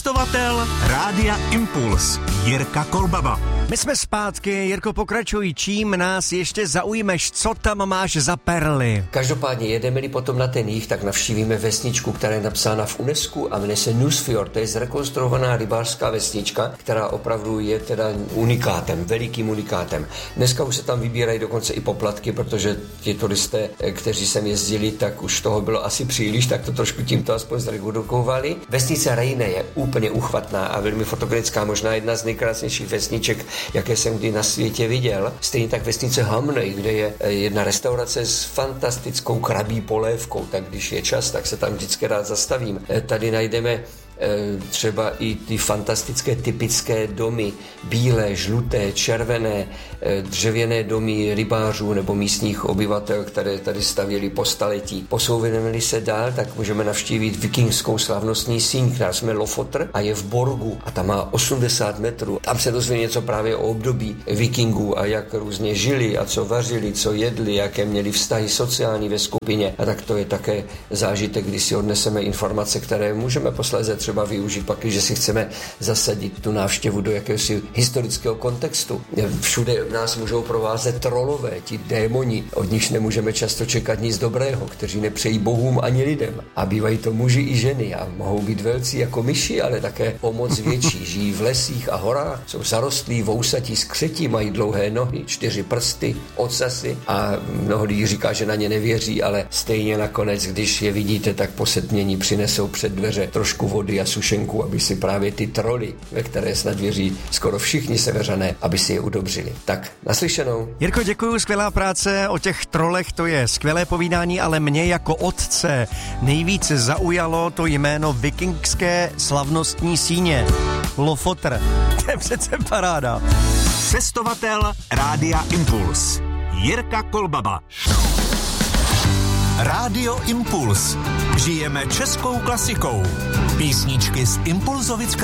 Cestovatel Rádia Impuls Jirka Kolbaba. My jsme zpátky, Jirko, pokračuj, čím nás ještě zaujmeš, co tam máš za perly? Každopádně jedeme-li potom na ten jih, tak navštívíme vesničku, která je napsána v UNESCO a jmenuje se Nusfjord. To je zrekonstruovaná rybářská vesnička, která opravdu je teda unikátem, velikým unikátem. Dneska už se tam vybírají dokonce i poplatky, protože ti turisté, kteří sem jezdili, tak už toho bylo asi příliš, tak to trošku tímto aspoň zredukovali. Vesnice Rejne je úplně uchvatná a velmi fotogenická, možná jedna z nejkrásnějších vesniček, jaké jsem kdy na světě viděl. Stejně tak vesnice Hamnej, kde je jedna restaurace s fantastickou krabí polévkou, tak když je čas, tak se tam vždycky rád zastavím. Tady najdeme třeba i ty fantastické typické domy, bílé, žluté, červené, dřevěné domy rybářů nebo místních obyvatel, které tady stavěli po staletí. Posouveneme-li se dál, tak můžeme navštívit vikingskou slavnostní síň, která se jmenuje Lofotr a je v Borgu a tam má 80 metrů. Tam se dozví něco právě o období vikingů a jak různě žili a co vařili, co jedli, jaké měli vztahy sociální ve skupině. A tak to je také zážitek, kdy si odneseme informace, které můžeme posléze třeba využít, pak, když si chceme zasadit tu návštěvu do jakéhosi historického kontextu. Všude nás můžou provázet trolové, ti démoni, od nichž nemůžeme často čekat nic dobrého, kteří nepřejí bohům ani lidem. A bývají to muži i ženy a mohou být velcí jako myši, ale také o moc větší. Žijí v lesích a horách, jsou zarostlí, vousatí, skřetí, mají dlouhé nohy, 4 prsty, ocasy a mnoho lidí říká, že na ně nevěří, ale stejně nakonec, když je vidíte, tak po setmění přinesou před dveře trošku vody a sušenku, aby si právě ty troly, ve které snad věří skoro všichni seveřané, aby si je udobřili. Tak, naslyšenou. Jirko, děkuju, skvělá práce o těch trolech, to je skvělé povídání, ale mě jako otce nejvíce zaujalo to jméno vikingské slavnostní síně. Lofotr. To je přece paráda. Cestovatel Rádia Impuls Jirka Kolbaba. Rádio Impuls. Žijeme českou klasikou. Písničky z Impulzovic